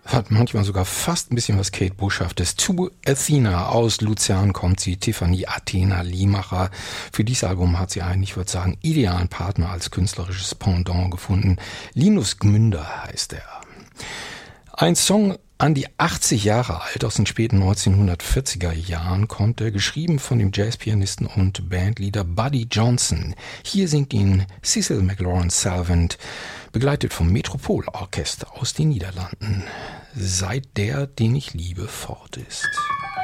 Hat manchmal sogar fast ein bisschen was Kate Bushhaftes. To Athena, aus Luzern kommt sie, Tiffany Athena Liemacher. Für dieses Album hat sie einen, ich würde sagen, idealen Partner als künstlerisches Pendant gefunden. Linus Gmünder heißt er. Ein Song an die 80 Jahre alt, aus den späten 1940er Jahren kommt er, geschrieben von dem Jazzpianisten und Bandleader Buddy Johnson. Hier singt ihn Cecil McLaurin Salvant, begleitet vom Metropolorchester aus den Niederlanden. Seit der, den ich liebe, fort ist.